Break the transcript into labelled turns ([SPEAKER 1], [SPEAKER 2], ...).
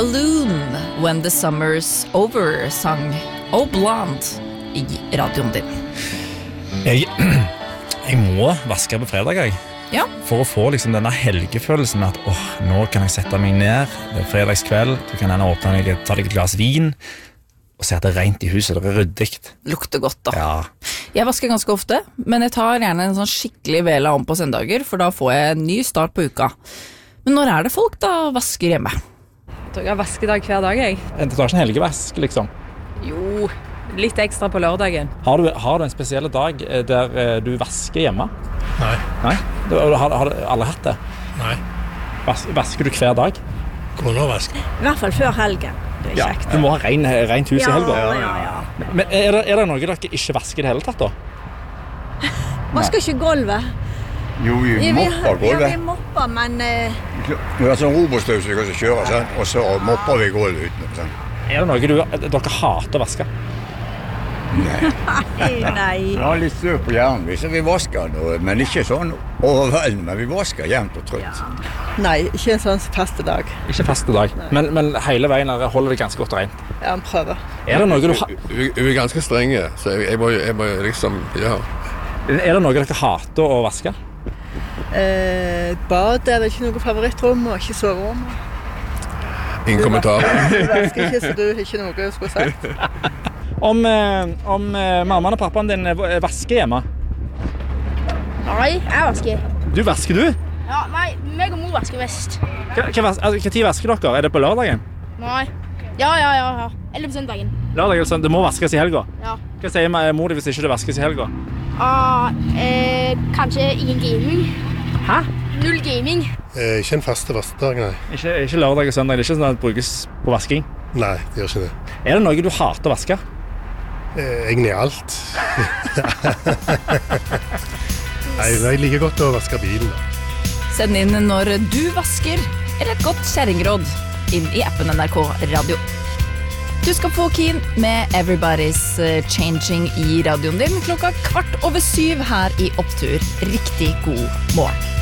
[SPEAKER 1] Alone When the Summer's Over sang Oh Blonde I radioen din.
[SPEAKER 2] Jeg må vaske på fredag, jeg.
[SPEAKER 1] Ja.
[SPEAKER 2] For å få liksom denne helgefølelsen at nå kan jeg sette meg ned, det fredagskveld, du kan gjerne åpne meg, ta deg et glass vin, og se at det rent I huset, det ryddigt.
[SPEAKER 1] Lukter godt da.
[SPEAKER 2] Ja.
[SPEAKER 1] Jeg vasker ganske ofte, men jeg tar gjerne en sånn skikkelig vela om på søndager, for da får jeg en ny start på uka. Men når det folk da vasker hjemme?
[SPEAKER 3] Jeg har vaskedag hver dag, jeg.
[SPEAKER 2] Du tar ikke en helgevask, liksom?
[SPEAKER 3] Jo, litt ekstra på lørdagen.
[SPEAKER 2] Har du en spesiell dag der du vasker hjemme?
[SPEAKER 4] Nei.
[SPEAKER 2] Nei? Har du aldri hatt det?
[SPEAKER 4] Nei.
[SPEAKER 2] Vasker du hver dag?
[SPEAKER 4] Kona vasker.
[SPEAKER 5] I hvert fall før helgen. Det kjekt.
[SPEAKER 2] Du må ha rent hus I helga.
[SPEAKER 5] Ja.
[SPEAKER 2] Men er det noe dere ikke vasker I det hele tatt da?
[SPEAKER 5] Vasker ikke gulvet.
[SPEAKER 6] Jo, vi mopper gulvet.
[SPEAKER 5] Ja, vi mopper, men...
[SPEAKER 6] Vi har sånn robotstøvsuger som kjører, sånn, og så mopper vi gulvet uten. Sånn.
[SPEAKER 2] Er det noe dere hater å vaske?
[SPEAKER 5] Nei.
[SPEAKER 6] Vi har litt støv på hjernen, så vi vasker noe, men ikke sånn overveldende, men vi vasker jevnt og trøtt.
[SPEAKER 7] Nei, ikke en sånn faste dag.
[SPEAKER 2] Ikke faste dag, men hele veien holder det ganske godt rent.
[SPEAKER 7] Ja, han prøver.
[SPEAKER 2] Er det noe du
[SPEAKER 4] Vi ganske strenge, så jeg må liksom, ja.
[SPEAKER 2] Er det noe dere hater å vaske?
[SPEAKER 7] Bad det ikke noe favorittrom, og ikke soverom.
[SPEAKER 4] Ingen kommentar.
[SPEAKER 7] Du vasker ikke, så du har ikke noe å skulle sagt.
[SPEAKER 2] Om mammaen og pappaen din vasker hjemme?
[SPEAKER 8] Nei, jeg vasker.
[SPEAKER 2] Du vasker du?
[SPEAKER 8] Ja, nei, meg og mor vasker mest.
[SPEAKER 2] Hva tid vasker dere? Er det på lørdagen?
[SPEAKER 8] Nei. Ja. Eller på søndagen.
[SPEAKER 2] Lørdagen, det må vaskes I helga?
[SPEAKER 8] Ja.
[SPEAKER 2] Hva sier mor hvis ikke det vaskes I helga?
[SPEAKER 8] Kanskje ingen gaming.
[SPEAKER 2] Hæ?
[SPEAKER 8] Null gaming.
[SPEAKER 4] Ikke en faste vastedag, nei.
[SPEAKER 2] Ikke lørdag og søndag, det er ikke sånn at det brukes på vasking?
[SPEAKER 4] Nei, det gjør ikke det.
[SPEAKER 2] Er det noe du hater å vaske?
[SPEAKER 4] Egentlig alt. Nei, jeg liker godt å vaske bilen.
[SPEAKER 1] Send inn når du vasker, eller et godt kjerringråd inn I appen NRK Radio. Du skal få Keen med Everybody's Changing I radioen din 7:15 her I Opptur. Riktig god morgen.